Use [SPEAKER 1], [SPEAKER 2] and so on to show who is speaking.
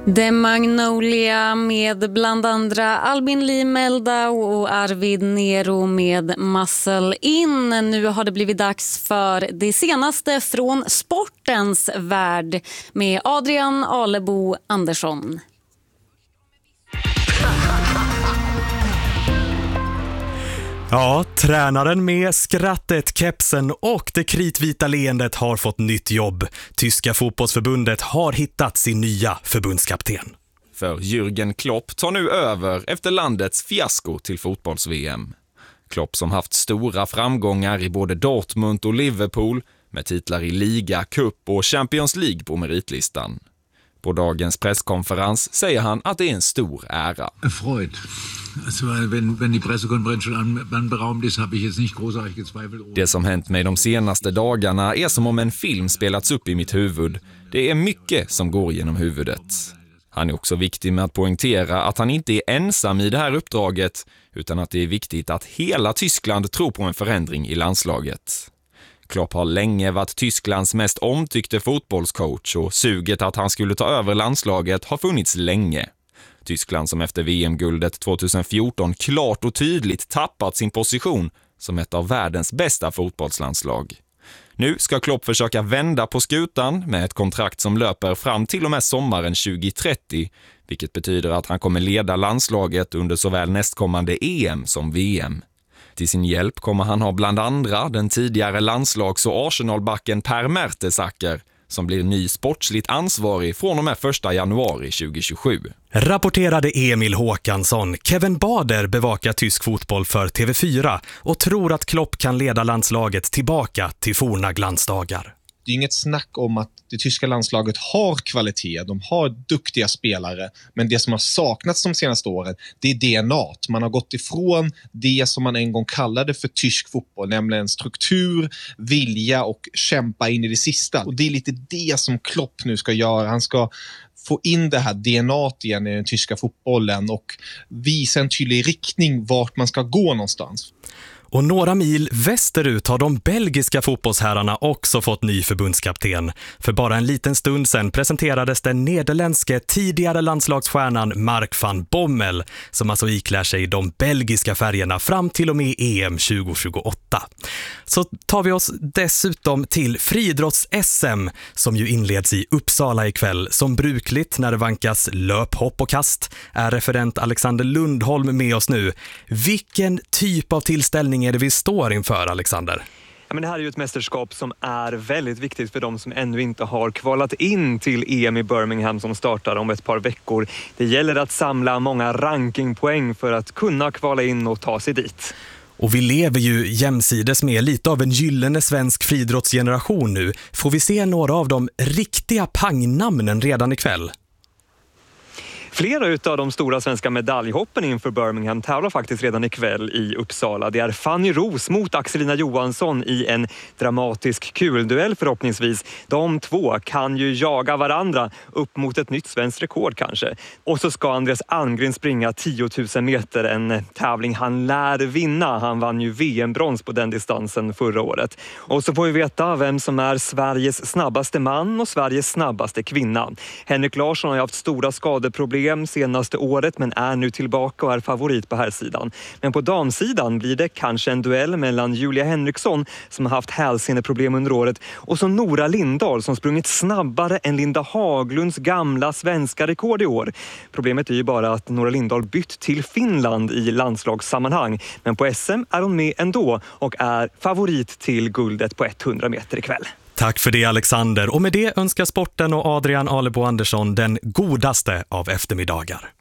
[SPEAKER 1] The Magnolia med bland andra Albin Lee Meldau och Arvid Nero med Muscle In. Nu har det blivit dags för det senaste från sportens värld med Adrian Alebo Andersson.
[SPEAKER 2] Ja, tränaren med skrattet, kepsen och det kritvita leendet har fått nytt jobb. Tyska fotbollsförbundet har hittat sin nya förbundskapten.
[SPEAKER 3] För Jürgen Klopp tar nu över efter landets fiasko till fotbolls-VM. Klopp som haft stora framgångar i både Dortmund och Liverpool med titlar i Liga, Cup och Champions League på meritlistan. På dagens presskonferens säger han att det är en stor ära.
[SPEAKER 4] Erfreut. Also, wenn die Pressekonferenz schon anberaumt ist, habe ich jetzt nicht großartig gezweifelt.
[SPEAKER 3] Det som hänt mig de senaste dagarna är som om en film spelats upp i mitt huvud. Det är mycket som går genom huvudet. Han är också viktig med att poängtera att han inte är ensam i det här uppdraget, utan att det är viktigt att hela Tyskland tror på en förändring i landslaget. Klopp har länge varit Tysklands mest omtyckte fotbollscoach och suget att han skulle ta över landslaget har funnits länge. Tyskland som efter VM-guldet 2014 klart och tydligt tappat sin position som ett av världens bästa fotbollslandslag. Nu ska Klopp försöka vända på skutan med ett kontrakt som löper fram till och med sommaren 2030, vilket betyder att han kommer leda landslaget under såväl nästkommande EM som VM. Till sin hjälp kommer han ha bland andra den tidigare landslags- och Arsenalbacken Per Mertesacker, som blir ny sportsligt ansvarig från och med 1 januari 2027.
[SPEAKER 2] Rapporterade Emil Håkansson. Kevin Bader bevakar tysk fotboll för TV4 och tror att Klopp kan leda landslaget tillbaka till forna glansdagar.
[SPEAKER 5] Det är inget snack om att det tyska landslaget har kvalitet, de har duktiga spelare, men det som har saknats de senaste åren, det är DNA. Man har gått ifrån det som man en gång kallade för tysk fotboll, nämligen struktur, vilja och kämpa in i det sista. Och det är lite det som Klopp nu ska göra. Han ska få in det här DNA igen i den tyska fotbollen och visa en tydlig riktning vart man ska gå någonstans.
[SPEAKER 2] Och några mil västerut har de belgiska fotbollsherrarna också fått ny förbundskapten. För bara en liten stund sedan presenterades den nederländske tidigare landslagsstjärnan Mark van Bommel, som alltså iklär sig de belgiska färgerna fram till och med EM 2028. Så tar vi oss dessutom till friidrotts-SM som ju inleds i Uppsala ikväll. Som brukligt när det vankas löp, hopp och kast är referent Alexander Lundholm med oss nu. Vilken typ av tillställning är det vi står inför, Alexander?
[SPEAKER 6] Ja, men det här är ju ett mästerskap som är väldigt viktigt för de som ännu inte har kvalat in till EM i Birmingham som startar om ett par veckor. Det gäller att samla många rankingpoäng för att kunna kvala in och ta sig dit.
[SPEAKER 2] Och vi lever ju jämsides med lite av en gyllene svensk friidrottsgeneration nu. Får vi se några av de riktiga pangnamnen redan ikväll?
[SPEAKER 6] Flera av de stora svenska medaljhoppen inför Birmingham tävlar faktiskt redan ikväll i Uppsala. Det är Fanny Ros mot Axelina Johansson i en dramatisk kulduell förhoppningsvis. De två kan ju jaga varandra upp mot ett nytt svenskt rekord kanske. Och så ska Andreas Almgren springa 10 000 meter, en tävling han lär vinna. Han vann ju VM-brons på den distansen förra året. Och så får vi veta vem som är Sveriges snabbaste man och Sveriges snabbaste kvinna. Henrik Larsson har ju haft stora skadeproblem senaste året men är nu tillbaka och är favorit på här sidan. Men på damsidan blir det kanske en duell mellan Julia Henriksson som har haft hälseneproblem under året och så Nora Lindahl som sprungit snabbare än Linda Haglunds gamla svenska rekord i år. Problemet är ju bara att Nora Lindahl bytt till Finland i landslagssammanhang, men på SM är hon med ändå och är favorit till guldet på 100 meter ikväll.
[SPEAKER 2] Tack för det, Alexander. Och med det önskar sporten och Adrian Alebo Andersson den godaste av eftermiddagar.